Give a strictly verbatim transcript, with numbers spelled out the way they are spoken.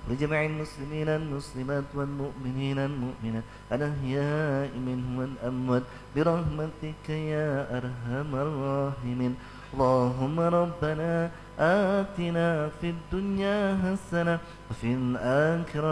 ولجميع المسلمين المسلمات والمؤمنين المؤمنات الأحياء منهم والأموات برحمتك يا أرحم الراحمين. اللهم ربنا آتنا في الدنيا حسنة وفي الآخرة